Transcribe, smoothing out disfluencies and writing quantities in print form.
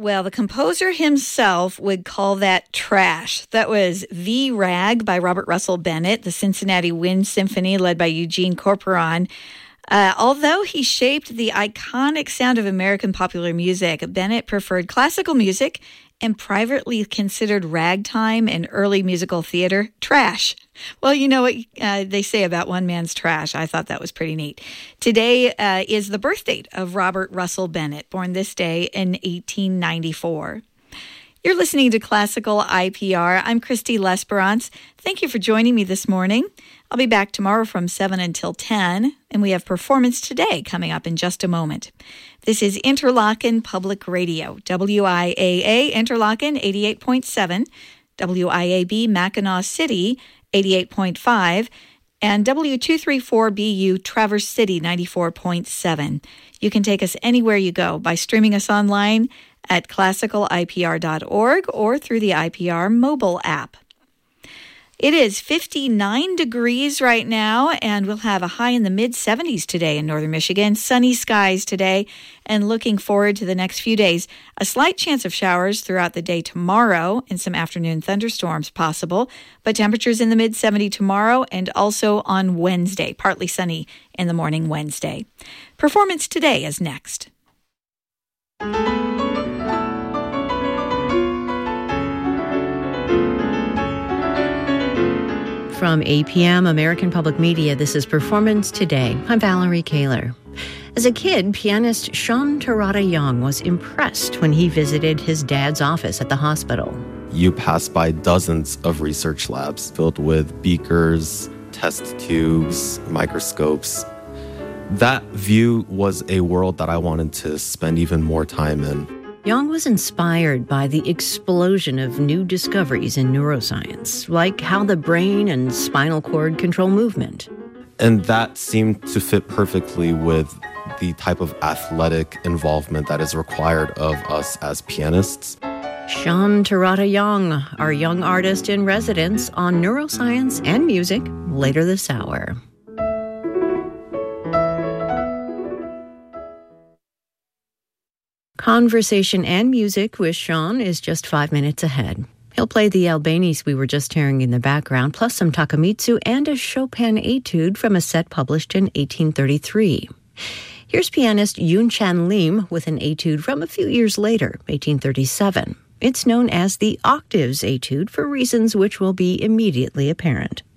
Well, the composer himself would call that trash. That was V-Rag by Robert Russell Bennett, the Cincinnati Wind Symphony led by Eugene Corporon. Although he shaped the iconic sound of American popular music, Bennett preferred classical music and privately considered ragtime and early musical theater trash. Well, you know what they say about one man's trash. I thought that was pretty neat. Today is the birth date of Robert Russell Bennett, born this day in 1894. You're listening to Classical IPR. I'm Christy Lesperance. Thank you for joining me this morning. I'll be back tomorrow from 7 until 10, and we have Performance Today coming up in just a moment. This is Interlochen Public Radio, WIAA Interlochen 88.7, WIAB Mackinac City 88.5, and W234BU Traverse City 94.7. You can take us anywhere you go by streaming us online at classicalipr.org or through the IPR mobile app. It is 59 degrees right now, and we'll have a high in the mid-70s today in northern Michigan. Sunny skies today, and looking forward to the next few days. A slight chance of showers throughout the day tomorrow and some afternoon thunderstorms possible, but temperatures in the mid-70s tomorrow and also on Wednesday, partly sunny in the morning Wednesday. Performance Today is next. From APM, American Public Media, this is Performance Today. I'm Valerie Kaler. As a kid, pianist Sean Tarada Young was impressed when he visited his dad's office at the hospital. You pass by dozens of research labs filled with beakers, test tubes, microscopes. That view was a world that I wanted to spend even more time in. Young was inspired by the explosion of new discoveries in neuroscience, like how the brain and spinal cord control movement. And that seemed to fit perfectly with the type of athletic involvement that is required of us as pianists. Sean Tarada Young, our young artist in residence on neuroscience and music, later this hour. Conversation and music with Sean is just 5 minutes ahead. He'll play the Albanese we were just hearing in the background, plus some Takemitsu and a Chopin etude from a set published in 1833. Here's pianist Yoon Chan Lim with an etude from a few years later, 1837. It's known as the Octaves Etude for reasons which will be immediately apparent.